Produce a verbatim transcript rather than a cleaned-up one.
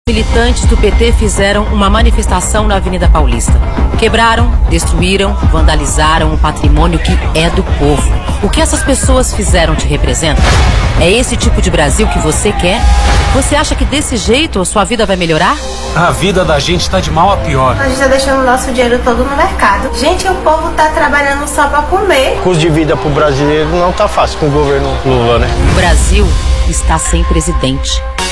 Militantes do P T fizeram uma manifestação na Avenida Paulista. Quebraram, destruíram, vandalizaram o patrimônio que é do povo. O que essas pessoas fizeram te representa? É esse tipo de Brasil que você quer? Você acha que desse jeito a sua vida vai melhorar? A vida da gente tá de mal a pior. A gente tá deixando o nosso dinheiro todo no mercado. Gente, o povo tá trabalhando só pra comer. O custo de vida pro brasileiro não tá fácil com o governo Lula, né? O Brasil está sem presidente.